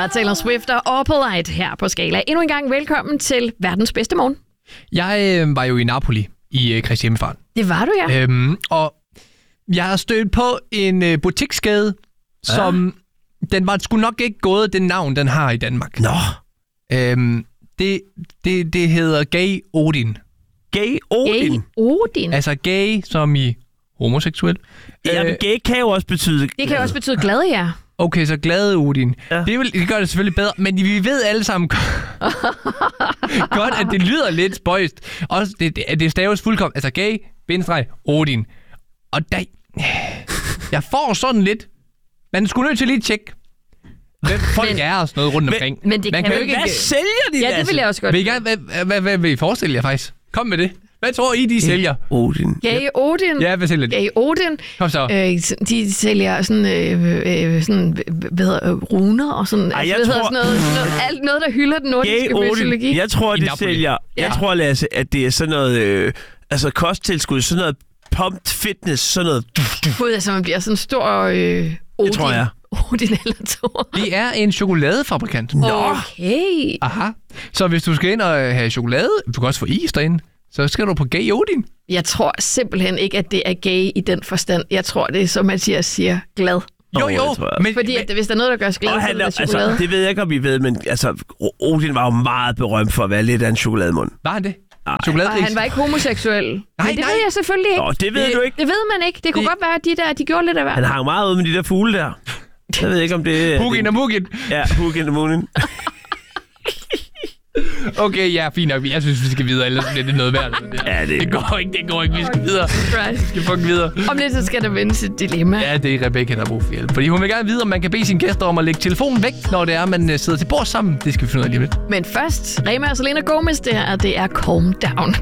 var Taylor Swift og Opalite her på Skala. Endnu en gang velkommen til verdens bedste morgen. Jeg var jo i Napoli i Kristi Himmelfart. Det var du, ja. Og jeg har stødt på en butikskæde, som den var sgu nok ikke gået den navn, den har i Danmark. Nå. Det hedder Gay Odin. Gay Odin? Gay Odin? Altså gay som i homoseksuel. Jamen, gay kan jo også betyde... Det kan også betyde glade, ja. Okay, så glade Odin. Ja. Det gør det selvfølgelig bedre, men vi ved alle sammen godt, at det lyder lidt spøjst. Også det staves fuldkommen. Altså gay, bindestreg, Odin. Og jeg får sådan lidt... Man skulle nødt til lige at tjekke, hvem folk er og sådan noget rundt omkring. Men det kan jo ikke... Hvad sælger de? Ja, det vil jeg også godt. Hvad vil I forestille jer faktisk? Kom med det. Hvad tror I, de sælger? Odin. Gay Odin. Ja, hvad sælger de? Gay Odin. Kom så. De sælger sådan, hvad hedder runer og sådan, alt noget, der hylder den nordiske mytologi. Jeg tror, de sælger... Jeg tror, Lasse, at det er sådan noget... kosttilskud, sådan noget pumped fitness, sådan noget... Gud, altså man bliver sådan stor Odin. Det tror jeg. Odin eller Thor. Det er en chokoladefabrikant. Okay. Aha. Så hvis du skal ind og have chokolade, du kan også få is derinde, så skal du på Gay Odin. Jeg tror simpelthen ikke, at det er gay i den forstand. Jeg tror, det er, som Mathias siger, glad. Jo. Fordi hvis der er noget, der gør os glade, så er det chokolade. Altså, det ved jeg ikke, om I ved, men Odin var jo meget berømt for at være lidt af en chokolademund. Var han det? Og han var ikke homoseksuel. Nej, det ved jeg selvfølgelig ikke. Nå, det ved du ikke. Det ved man ikke. Det kunne godt være, at de gjorde lidt af hvert. Han hang meget ud med de der fugle der. Jeg ved ikke, om det er... Hugin og Mugin. Ja, Hugin og Mugin. Okay, ja, fint nok. Jeg synes, vi skal videre, ellers bliver det noget værd. Det går ikke. Vi skal videre. Right. Vi skal fucking videre. Om lidt, så skal der vendes et dilemma. Ja, det er Rebecca, der har brug for hjælp. Fordi hun vil gerne vide, om man kan bede sine gæster om at lægge telefonen væk, når det er, man sidder til bord sammen. Det skal vi finde ud af lige lidt. Men først, Rema og Selena Gomez, det er Calm Down